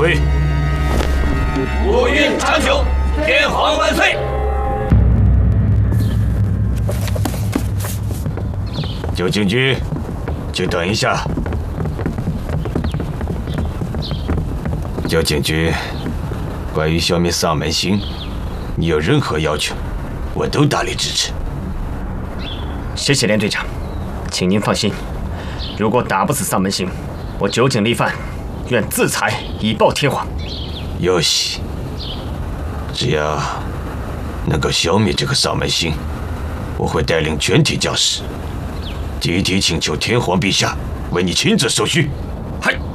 挥。 五运长久，天皇万岁！ 九禁军，请等一下。九禁军，关于消灭丧门星，你有任何要求，我都大力支持。 谢谢连队长，请您放心，如果打不死丧门星，我九井立范愿自裁以报天皇。 有喜，只要能够消灭这个丧门星，我会带领全体将士集体请求天皇陛下为你亲自授勋。